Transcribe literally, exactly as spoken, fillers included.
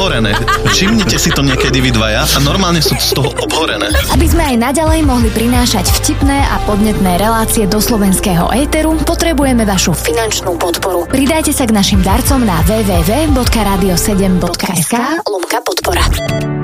obhorené. Všimnite si to niekedy vy dvaja a normálne sú z toho obhorené. Aby sme aj naďalej mohli prinášať vtipné a podnetné relácie do slovenského éteru, potrebujeme vašu finančnú podporu. Pridajte sa k našim darcom na w w w bodka radio sedem bodka es ka lomka podpora.